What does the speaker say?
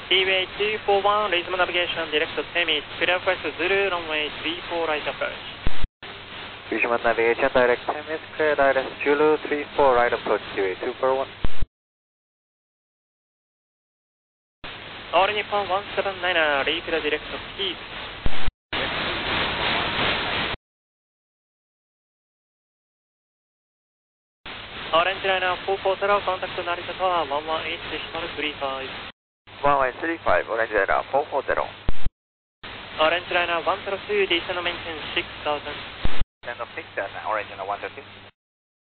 Seaway 241, resume navigation, direct to Temis, clear quest Zulu, runway 34 right approach. Resume navigation, direct Temis, clear direct Zulu, 34 right approach, Seaway 241. All Nippon 179er, refill direct to Peace. Orange Liner 440, contact Narita Tower 118 decimal 35. 1135, Orange Liner 440. Orange Liner 102, descend maintenance 6000. Descend of 6000, Orange Liner 102.